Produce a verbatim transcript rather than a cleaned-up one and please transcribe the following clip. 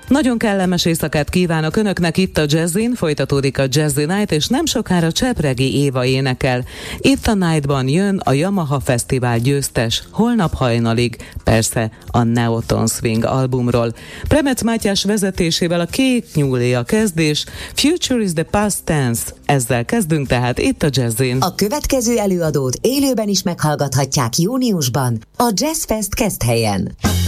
Nagyon kellemes éjszakát kívánok Önöknek itt a Jazzin, folytatódik a Jazzy Night, és nem sokára Csepregi Éva énekel. Itt a Nightban jön a Yamaha Fesztivál győztes Holnap hajnalig, persze a Neoton Swing albumról. Premec Mátyás vezetésével a Kék Nyúlé a kezdés, Future is the Past Tense. Ezzel kezdünk tehát itt a Jazzin. A következő előadót élőben is meghallgathatják júniusban a Jazz Fest Keszthelyen.